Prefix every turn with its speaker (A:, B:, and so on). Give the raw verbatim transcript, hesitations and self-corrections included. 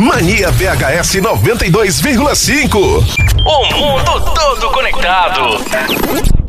A: Mania V H S noventa e dois vírgula cinco.
B: O mundo todo conectado.